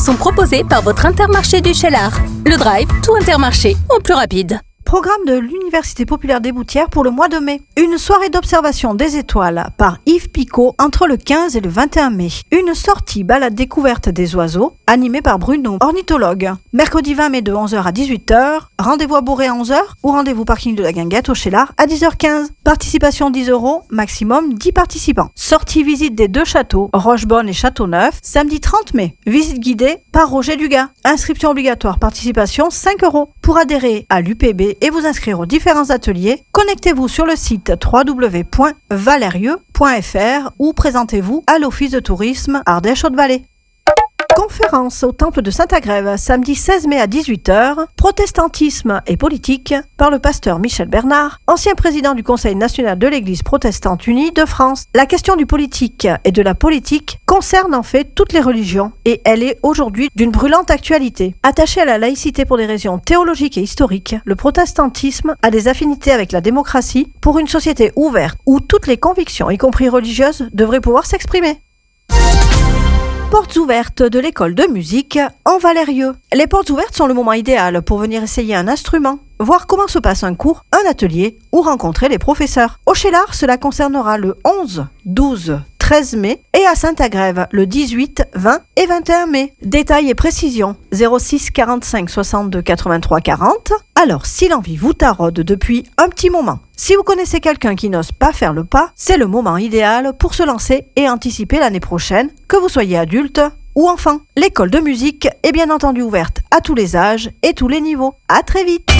sont proposés par votre Intermarché du Cheylard. Le Drive, tout Intermarché, en plus rapide. Programme de l'Université populaire des Boutières pour le mois de mai. Une soirée d'observation des étoiles par Yves Picot entre le 15 et le 21 mai. Une sortie balade découverte des oiseaux animée par Bruno, ornithologue. Mercredi 20 mai de 11h à 18h. Rendez-vous à Bourré à 11h ou rendez-vous parking de la Guinguette au Cheylard à 10h15. Participation 10 €, maximum 10 participants. Sortie visite des deux châteaux, Rochebonne et Châteauneuf, samedi 30 mai. Visite guidée par Roger Dugas. Inscription obligatoire, participation 5 €. Pour adhérer à l'UPB et vous inscrire aux différents ateliers, connectez-vous sur le site www.valerieux.fr ou présentez-vous à l'Office de tourisme Ardèche-Haute-Vallée. Conférence au Temple de Saint-Agrève, samedi 16 mai à 18h, protestantisme et politique, par le pasteur Michel Bernard, ancien président du Conseil national de l'Église protestante unie de France. La question du politique et de la politique concerne en fait toutes les religions et elle est aujourd'hui d'une brûlante actualité. Attaché à la laïcité pour des raisons théologiques et historiques, le protestantisme a des affinités avec la démocratie pour une société ouverte où toutes les convictions, y compris religieuses, devraient pouvoir s'exprimer. Portes ouvertes de l'école de musique en Valérieux. Les portes ouvertes sont le moment idéal pour venir essayer un instrument, voir comment se passe un cours, un atelier ou rencontrer les professeurs. Au Cheylard, cela concernera le 11, 12, 13 mai et à Saint-Agrève le 18, 20 et 21 mai. Détails et précisions 06 45 62 83 40. Alors, si l'envie vous taraude depuis un petit moment, si vous connaissez quelqu'un qui n'ose pas faire le pas, c'est le moment idéal pour se lancer et anticiper l'année prochaine, que vous soyez adulte ou enfant. L'école de musique est bien entendu ouverte à tous les âges et tous les niveaux. À très vite!